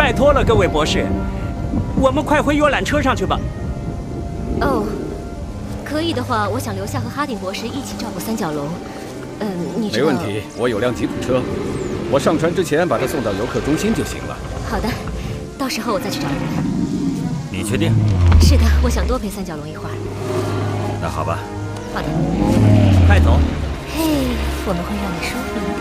拜托了，各位博士，我们快回游览车上去吧。 哦，可以的话，我想留下和哈丁博士一起照顾三角龙。你知道？ 没问题，我有辆吉普车，我上船之前把它送到游客中心就行了。 好的，到时候我再去找你们。 你确定？ 是的，我想多陪三角龙一会儿。 那好吧。 好的。 快走。 嘿，我们会让你舒服一点。